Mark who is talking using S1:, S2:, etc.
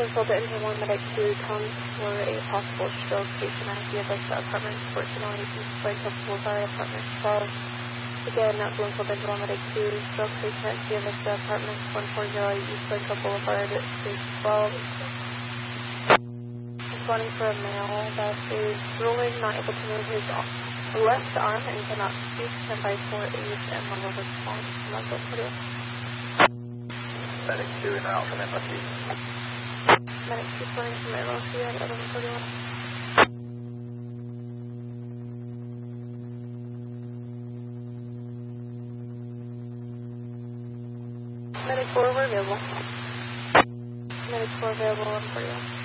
S1: Bloomfield Engine 1 Medic 2 comes for a possible stroke patient at the Vista Apartments, 1408 East Blanco Boulevard, Apartment 12. Again, Bloomfield Engine 1 Medic 2, stroke patient at the Vista Apartments, 140 East Blanco Boulevard, Suite 12. Responding for a male that is drooling, not able to move his left arm and cannot speak, 10 by 4 age and level of response. Medical 41.
S2: Medic 2 in route from MLC.
S1: Medic 2 flying from MLC at 1141. Medic 4, we're available. Medic 4 available, 1141.